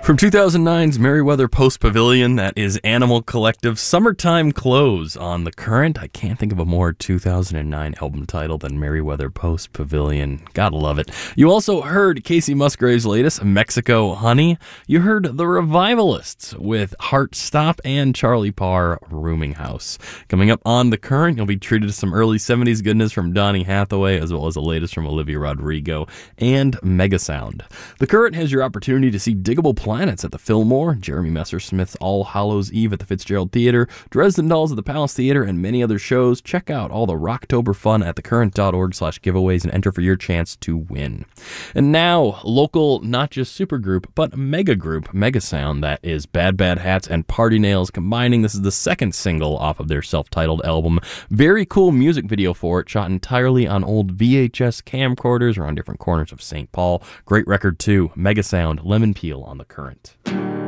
From 2009's Merriweather Post Pavilion, that is Animal Collective, Summertime Clothes on The Current. I can't think of a more 2009 album title than Merriweather Post Pavilion. Gotta love it. You also heard Casey Musgrave's latest, Mexico Honey. You heard The Revivalists with Heart Stop and Charlie Parr, Rooming House. Coming up on The Current, you'll be treated to some early 70s goodness from Donny Hathaway, as well as the latest from Olivia Rodrigo and Megasound. The Current has your opportunity to see Diggable Planets at the Fillmore, Jeremy Messersmith's All Hallows Eve at the Fitzgerald Theater, Dresden Dolls at the Palace Theater, and many other shows. Check out all the Rocktober fun at thecurrent.org/giveaways and enter for your chance to win. And now, local, not just supergroup, but mega group, Megasound, that is Bad Bad Hats and Party Nails combining. This is the second single off of their self-titled album. Very cool music video for it, shot entirely on old VHS camcorders around different corners of St. Paul. Great record too, Megasound, Lemon Peel on The Current.